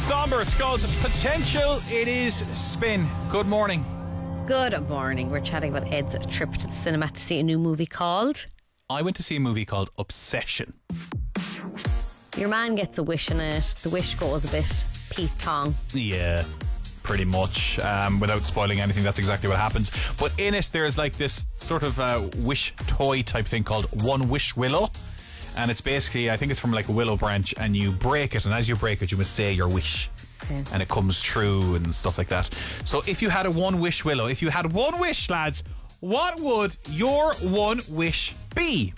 Somber, it's called Potential. It is Spin. Good morning. Good morning. We're chatting about Ed's trip to the cinema to see a new movie called... I went to see a movie called Obsession. Your man gets a wish in it. The wish goes a bit Pete Tong. Yeah, pretty much. Without spoiling anything, that's exactly what happens. But in it, there's like this sort of wish toy type thing called One Wish Willow. And it's basically, I think it's from like a willow branch, and you break it, and as you break it, you must say your wish. Okay. And it comes true and stuff like that. So if you had a one wish willow, if you had one wish, lads, what would your one wish be?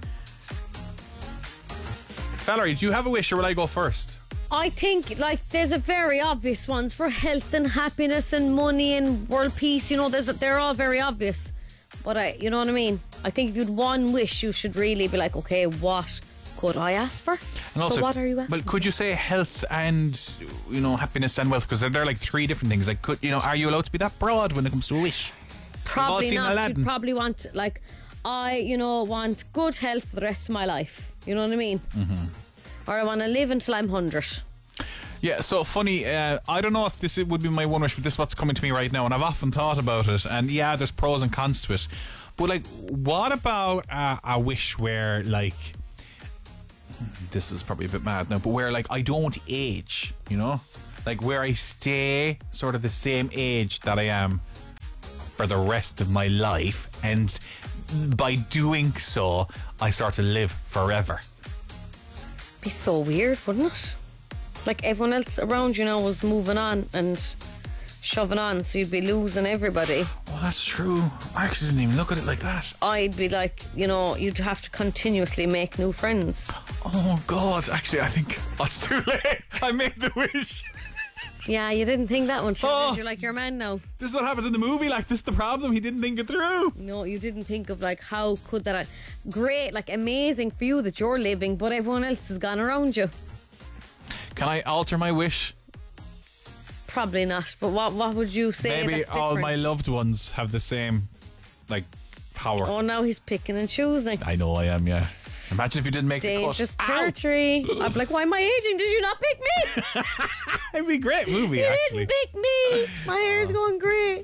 Valerie, do you have a wish, or will I go first? I think like there's a very obvious ones for health and happiness and money and world peace. You know, they're all very obvious. But you know what I mean? I think if you'd one wish, you should really be like, okay, what could I ask for? And also, so what are you asking? Well, could you say health and, you know, happiness and wealth? Because they're like three different things. Like, are you allowed to be that broad when it comes to a wish? Probably not. Aladdin. You'd probably want, like, I want good health for the rest of my life. You know what I mean? Mm-hmm. Or I want to live until I'm 100. Yeah, so funny, I don't know if this would be my one wish, but this is what's coming to me right now, and I've often thought about it, and yeah, there's pros and cons to it, but like, what about a wish where, like, this is probably a bit mad now, but where, like, I don't age, you know? Like, where I stay sort of the same age that I am for the rest of my life, and by doing so, I start to live forever. Be so weird, wouldn't it? Like everyone else around you now was moving on and shoving on, so you'd be losing everybody. Well, that's true. I actually didn't even look at it like that. I'd be like, you know, you'd have to continuously make new friends. Oh God, actually I think it's too late. I made the wish. Yeah, you didn't think that one, sure. You're like your man now. This is what happens in the movie, like, this is the problem. He didn't think it through. No, you didn't think of, like, how could that... Great, like, amazing for you that you're living, but everyone else has gone around you. Can I alter my wish? Probably not, but what would you say? Maybe all my loved ones have the same, like, power. Oh, now he's picking and choosing. I know I am, yeah. Imagine if you didn't make the cut. Dangerous territory. I'd be like, why am I aging? Did you not pick me? It'd be a great movie, actually. You didn't pick me. My hair's going grey.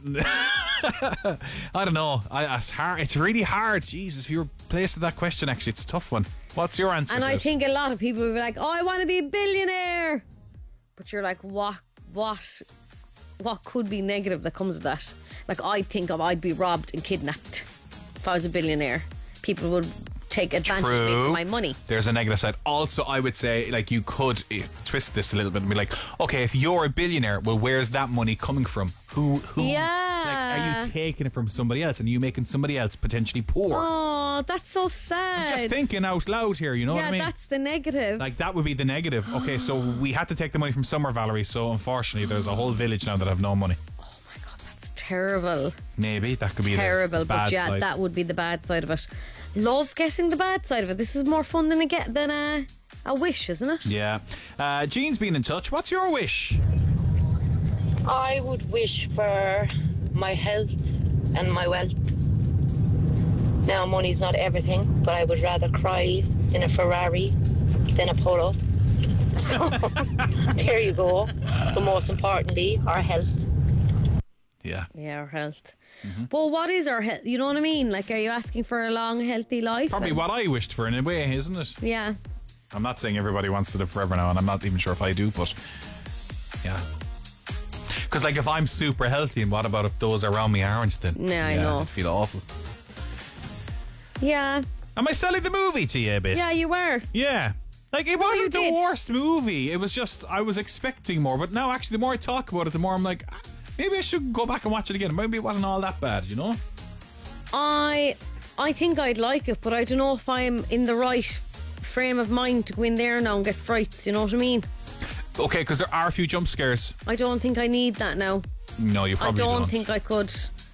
I don't know. It's hard. It's really hard. Jesus, if you were placed with that question, actually, it's a tough one. What's your answer? And I think a lot of people would be like, oh, I want to be a billionaire. But you're like, what could be negative that comes of that? Like, I think I'd be robbed and kidnapped if I was a billionaire. People would take advantage of me for my money. There's a negative side. Also, I would say, like, you could twist this a little bit and be like, okay, if you're a billionaire, well, where's that money coming from? Who? Yeah. Like, are you taking it from somebody else, and are you making somebody else potentially poor? Oh, that's so sad. I'm just thinking out loud here, you know what I mean? Yeah, that's the negative. Like, that would be the negative. Okay, so we had to take the money from Summer, Valerie, so unfortunately there's a whole village now that have no money. Oh my God, that's terrible. Maybe that could be terrible, the bad but yeah, side. That would be the bad side of it. Love guessing the bad side of it. This is more fun than a wish, isn't it? Yeah. Jean's been in touch. What's your wish? I would wish for my health and my wealth. Now, money's not everything, but I would rather cry in a Ferrari than a Polo. So, there you go. But most importantly, our health. Yeah. Yeah, our health. Mm-hmm. But what is our health? You know what I mean? Like, are you asking for a long, healthy life? Probably what I wished for in a way, isn't it? Yeah. I'm not saying everybody wants to live forever now, and I'm not even sure if I do, but yeah. Because, like, if I'm super healthy, and what about if those around me aren't, then yeah, I know. I'd feel awful. Yeah. Am I selling the movie to you a bit? Yeah, you were. Yeah. Like, it wasn't the worst movie. It was just, I was expecting more, but now, actually, the more I talk about it, the more I'm like, maybe I should go back and watch it again. Maybe it wasn't all that bad, you know? I think I'd like it, but I don't know if I'm in the right frame of mind to go in there now and get frights, you know what I mean? Okay, because there are a few jump scares. I don't think I need that now. No, you probably don't. I don't think I could.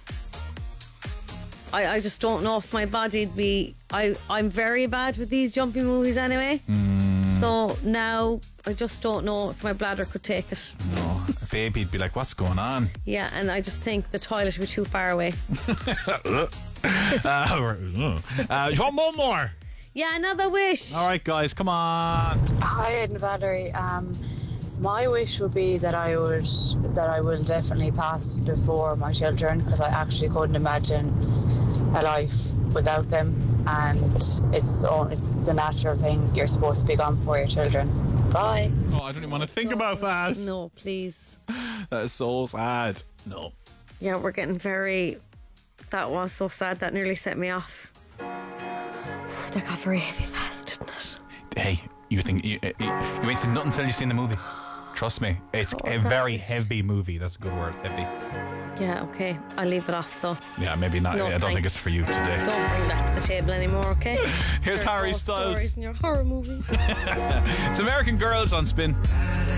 I just don't know if my body'd be... I'm very bad with these jumpy movies anyway. So now I just don't know if my bladder could take it. No, a baby'd be like, what's going on? Yeah, and I just think the toilet would be too far away. Do you want one more? Yeah, another wish. All right, guys, come on. Hi, Ed and Valerie. My wish would be that I will definitely pass before my children, because I actually couldn't imagine a life without them, and it's the natural thing. You're supposed to be gone for your children. Bye. Oh, I don't even want to think about that. No, please. That is so sad. No. Yeah, we're getting very... That was so sad. That nearly set me off. That got very heavy fast, didn't it? Hey, you think you ain't seen nothing until you seen the movie. Trust me, it's a very heavy movie. That's a good word, heavy. Yeah, okay. I'll leave it off, so... Yeah, maybe not. No, I don't think thanks. it's for you today. Don't bring that to the table anymore, okay? Here's Your Harry ghost Styles. stories and your horror movies. It's American Girls on Spin.